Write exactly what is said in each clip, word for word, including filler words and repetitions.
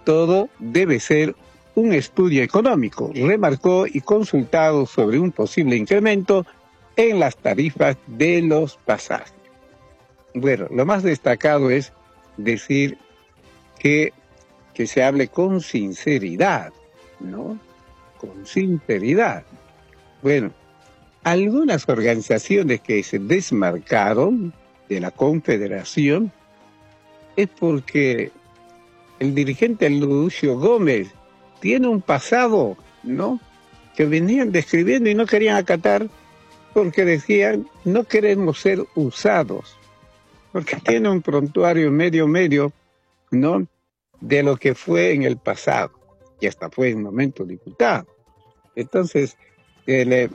todo debe ser un estudio económico, remarcó, y consultado sobre un posible incremento en las tarifas de los pasajes. Bueno, lo más destacado es decir que, que se hable con sinceridad, ¿no? Con sinceridad. Bueno, algunas organizaciones que se desmarcaron de la Confederación es porque el dirigente Lucio Gómez tiene un pasado, ¿no?, que venían describiendo y no querían acatar porque decían, no queremos ser usados, porque tiene un prontuario medio medio, ¿no?, de lo que fue en el pasado, y hasta fue en un momento diputado. Entonces, el,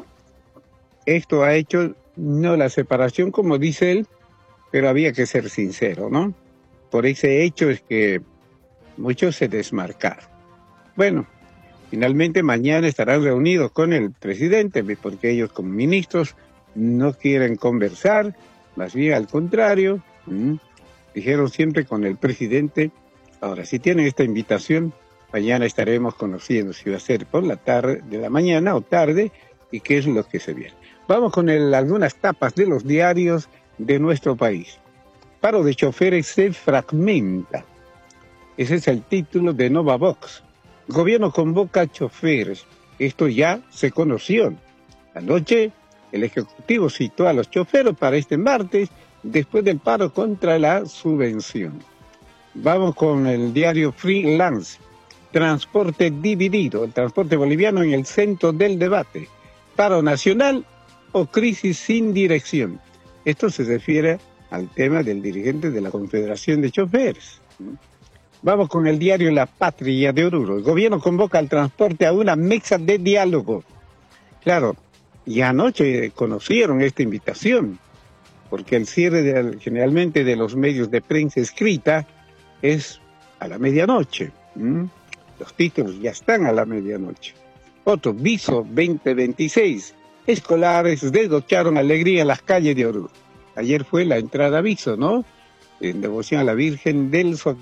esto ha hecho no la separación, como dice él, pero había que ser sincero, ¿no? Por ese hecho es que muchos se desmarcaron. Bueno, finalmente mañana estarán reunidos con el presidente, porque ellos como ministros no quieren conversar, más bien al contrario, ¿m? dijeron siempre con el presidente. Ahora, si tienen esta invitación, mañana estaremos conociendo si va a ser por la tarde, de la mañana o tarde, y qué es lo que se viene. Vamos con el, algunas tapas de los diarios de nuestro país. Paro de choferes se fragmenta. Ese es el título de Nova Vox. Gobierno convoca a choferes. Esto ya se conoció. Anoche, el Ejecutivo citó a los choferes para este martes, después del paro contra la subvención. Vamos con el diario Freelance. Transporte dividido. El transporte boliviano en el centro del debate. Paro nacional o crisis sin dirección. Esto se refiere al tema del dirigente de la Confederación de Choferes. Vamos con el diario La Patria de Oruro. El gobierno convoca al transporte a una mesa de diálogo. Claro, y anoche conocieron esta invitación, porque el cierre de, generalmente de los medios de prensa escrita es a la medianoche. ¿Mm? Los títulos ya están a la medianoche. Otro, Viso veinte veintiséis. Escolares desdocharon alegría en las calles de Oruro. Ayer fue la entrada a Viso, ¿no? En devoción a la Virgen del Socorro.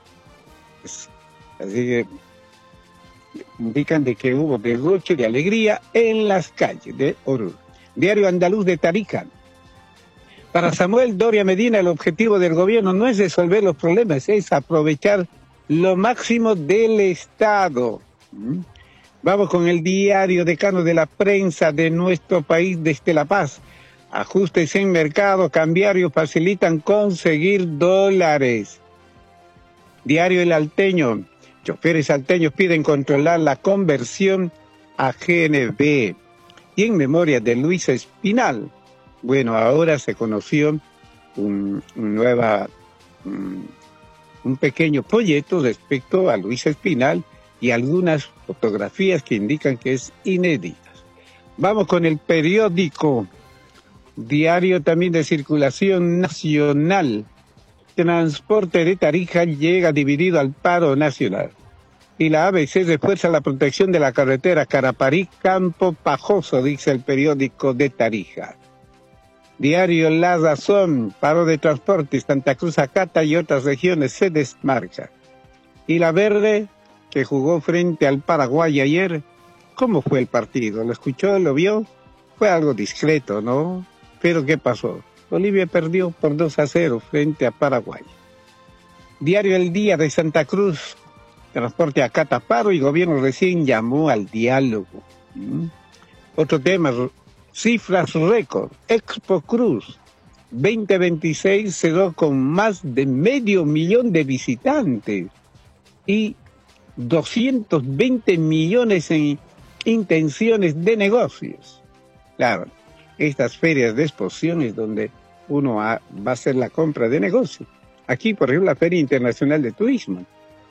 Así que indican de que hubo derroche de alegría en las calles de Oruro. Diario Andaluz de Tarija. Para Samuel Doria Medina, el objetivo del gobierno no es resolver los problemas, es aprovechar lo máximo del Estado. ¿Mm? Vamos con el diario Decano de la Prensa de nuestro país desde La Paz. Ajustes en mercado cambiario facilitan conseguir dólares. Diario El Alteño. Choferes salteños piden controlar la conversión a G N B. Y en memoria de Luis Espinal. Bueno, ahora se conoció un, un, nueva, un, un pequeño proyecto respecto a Luis Espinal y algunas fotografías que indican que es inéditas. Vamos con el periódico. Diario también de circulación nacional. Transporte de Tarija llega dividido al paro nacional. Y la A B C refuerza la protección de la carretera Caraparí-Campo Pajoso, dice el periódico de Tarija. Diario La Razón, paro de transporte, Santa Cruz, Acata y otras regiones se desmarca. Y La Verde, que jugó frente al Paraguay ayer, ¿cómo fue el partido? ¿Lo escuchó? ¿Lo vio? Fue algo discreto, ¿no? Pero ¿qué pasó? Bolivia perdió por dos a cero frente a Paraguay. Diario El Día de Santa Cruz, transporte a Cataparo y gobierno recién llamó al diálogo. ¿Mm? Otro tema, cifras récord. Expo Cruz veinte veintiséis cerró con más de medio millón de visitantes y doscientos veinte millones en intenciones de negocios. Claro, estas ferias de exposiciones donde uno ha, va a hacer la compra de negocios. Aquí, por ejemplo, la Feria Internacional de Turismo,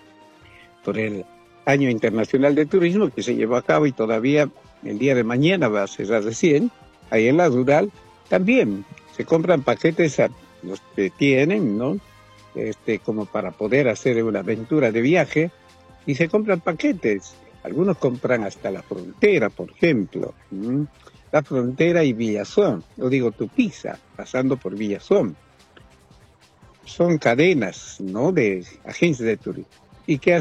por el Año Internacional de Turismo que se llevó a cabo y todavía el día de mañana va a cerrar recién, ahí en la rural, también se compran paquetes a los que tienen, ¿no? Este, como para poder hacer una aventura de viaje, y se compran paquetes. Algunos compran hasta la frontera, por ejemplo. ¿Mm? La frontera y Villazón, yo digo Tupiza, pasando por Villazón. Son cadenas, ¿no?, de agencias de turismo. ¿Y qué